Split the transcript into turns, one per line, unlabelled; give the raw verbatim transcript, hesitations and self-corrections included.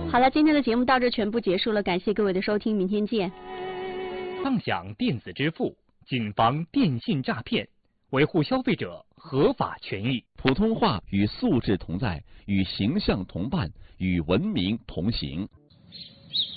好了，今天的节目到这全部结束了，感谢各位的收听，明天见。
畅享电子支付，谨防电信诈骗，维护消费者合法权益。
普通话与素质同在，与形象同伴，与文明同行。